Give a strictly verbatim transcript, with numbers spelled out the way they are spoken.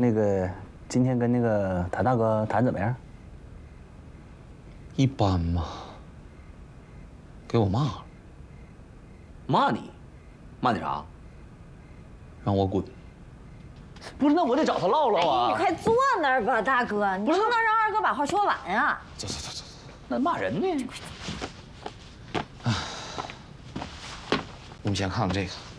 那个今天跟那个谭大哥谈怎么样？ 一般嘛，给我骂了。 骂你？骂你啥？ 让我滚。 不是，那我得找他唠唠啊。 你快坐那儿吧，大哥，你不能让二哥把话说完啊。 走走走走。 那骂人呢？ 啊，我们先看看这个。